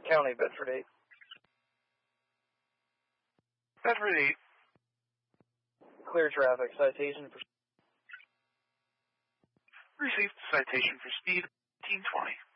County, Bedford 8. Bedford 8. Clear traffic. Citation for... Received citation for speed 1820.